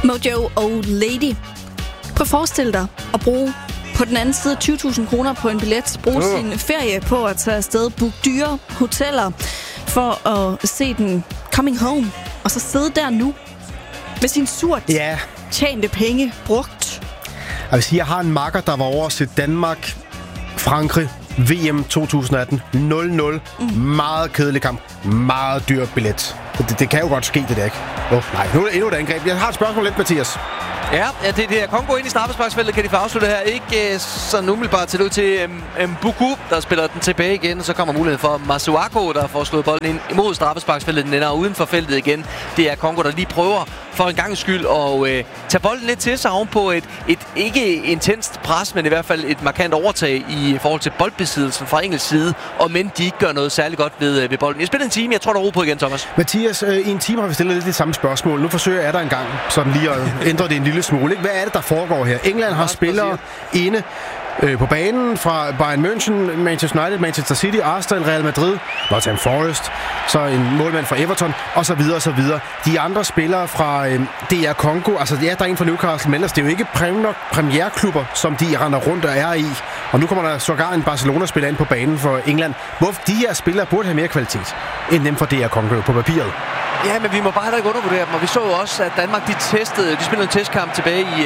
Mojo Old Lady. Prøv at forestille dig at bruge på den anden side 20.000 kroner på en billet. Bruge sin ferie på at tage afsted, booke dyre hoteller for at se den Coming Home. Og så sidde der nu med sin surt tjente penge brugt. Jeg vil sige, jeg har en makker, der var over at se Danmark, Frankrig, VM 2018. 0-0. Meget kedelig kamp. Meget dyr billet. Det kan jo godt ske, det der, ikke? Nej, nu er det endnu et angreb. Jeg har et spørgsmål lidt, Mathias. Ja, det er Kongo ind i straffesparksfeltet, kan de få afsluttet her. Ikke sådan umiddelbart til ud til Mbuku, der spiller den tilbage igen. Så kommer muligheden for Masuako, der får slået bolden ind imod straffesparksfeltet. Den ender uden for feltet igen. Det er Kongo, der lige prøver for en gangs skyld at tage bolden lidt til sig ovenpå et ikke intenst pres, men i hvert fald et markant overtag i forhold til boldbesiddelsen fra engelsk side. Og men de ikke gør noget særligt godt ved bolden. Jeg spiller en time. Jeg tror, der er ro på igen, Thomas. Mathias, i en time har vi stillet lidt det samme spørgsmål. Nu forsøger jeg der en gang sådan lige at ændre det en lille smule. Ikke? Hvad er det, der foregår her? England har spillere inde på banen fra Bayern München, Manchester United, Manchester City, Arsenal, Real Madrid, Nottingham Forest, så en målmand fra Everton, og så videre, og så videre. De andre spillere fra DR Congo, altså der er en fra Newcastle, men ellers det er jo ikke premierklubber, som de render rundt og er i. Og nu kommer der sågar en Barcelona-spiller ind på banen for England. Hvorfor de her spillere burde have mere kvalitet end dem fra DR Congo på papiret? Ja, men vi må bare heller ikke undervurdere dem, og vi så også, at Danmark de spillede en testkamp tilbage i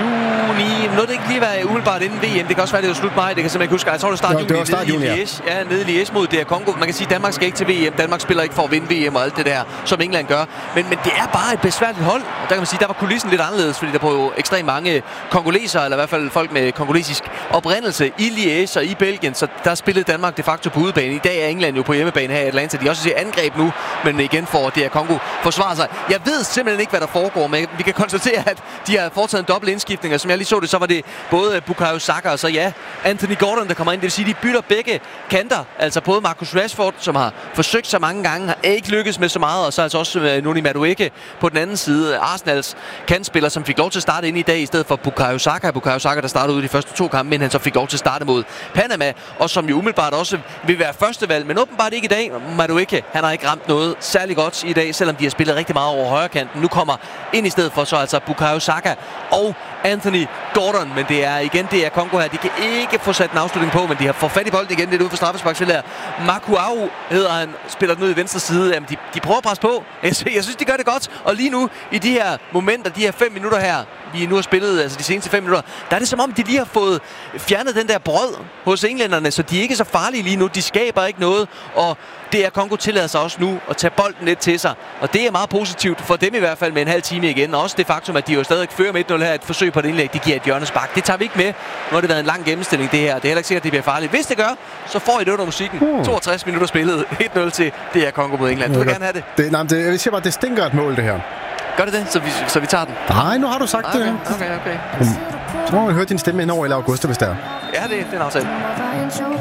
juni. Nåede det ikke lige være umiddelbart inden VM? Det kan også være, det var slut maj, det kan simpelthen ikke huske. Jeg tror, det startede juni nede i Liège. Ja, nede i Liège mod DR Congo. Man kan sige, at Danmark skal ikke til VM. Danmark spiller ikke for at vinde VM og alt det der, som England gør. Men det er bare et besværligt hold. Der kan man sige, der var kulissen lidt anderledes, fordi der var jo ekstremt mange kongoleser, eller i hvert fald folk med kongolesisk oprindelse i Liège og i Belgien. Så der spillede Danmark de facto på udebane. I dag er England jo på hjemmebane her i Atlanta. De også ser angreb nu, men igen får DR Congo forsvarer sig. Jeg ved simpelthen ikke, hvad der foregår, men vi kan konstatere, at de har foretaget en dobbelt indskiftning, og som jeg lige så det, så var det både Bukayo Saka og så Anthony Gordon, der kommer ind. Det vil sige, de bytter begge kanter. Altså både Marcus Rashford, som har forsøgt så mange gange, har ikke lykkes med så meget, og så altså også Noni Madueke på den anden side. Arsenals kantspiller, som fik lov til at starte ind i dag, i stedet for Bukayo Saka. Bukayo Saka, der startede ud de første 2 kampe, men han så fik lov til at starte mod Panama, og som jo umiddelbart også vil være førstevalg, men åbenbart ikke i dag. Madueke, han har ikke ramt noget særlig godt i dag, selvom de har spillet rigtig meget over højre kanten. Nu kommer ind i stedet for så altså Bukayo Saka og Anthony Gordon, men det er Kongo her. De kan ikke få sat en afslutning på, men de har fået fat i bolden igen lidt ude for straffesparksfeltet her. Makuau hedder han, spiller den ud i venstre side. Jamen, de prøver at presse på. Jeg synes, de gør det godt. Og lige nu, i de her momenter, de her 5 minutter her, vi nu har spillet, altså de seneste 5 minutter, der er det som om, de lige har fået fjernet den der brød hos englænderne, så de er ikke så farlige lige nu. De skaber ikke noget, og DR Congo tillader sig også nu at tage bolden lidt til sig. Og det er meget positivt for dem i hvert fald med en halv time igen. Og også det faktum, at de jo stadig fører med 1-0 her, et forsøg på et indlæg, de giver et hjørnespark. Det tager vi ikke med. Nu har det været en lang gennemstilling, det her. Det er heller ikke sikkert, at det bliver farligt. Hvis det gør, så får I det under musikken. 62 minutter spillet. 1-0 til DR Congo mod England. Du vil gerne have det? Jeg siger bare, det stinker et mål, det her. Gør det, så vi tager den? Nej, nu har du sagt det. Okay. Så må man høre din stemme ind over i Augusta, hvis der er. Ja, det er en aftale.